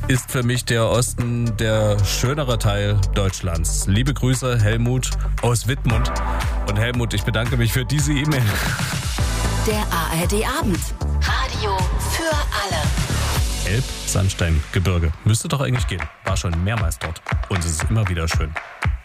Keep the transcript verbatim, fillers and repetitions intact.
ist für mich der Osten der schönere Teil Deutschlands. Liebe Grüße, Helmut aus Wittmund. Und Helmut, ich bedanke mich für diese E-Mail. Der A R D-Abend. Radio für alle. Elb, Sandstein, Gebirge. Müsste doch eigentlich gehen. War schon mehrmals dort. Und es ist immer wieder schön.